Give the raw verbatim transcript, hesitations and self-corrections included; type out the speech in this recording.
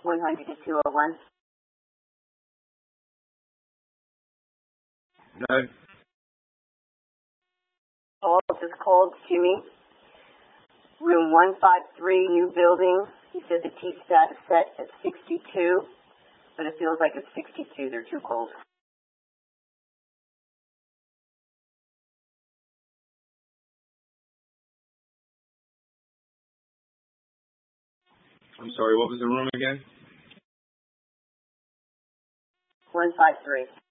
one hundred to two oh one. No. Paul just called Jimmy. Room one five three, new building. He said the T stat is set at sixty-two, but it feels like it's sixty-two. They're too cold. I'm sorry, what was the room again? one five three.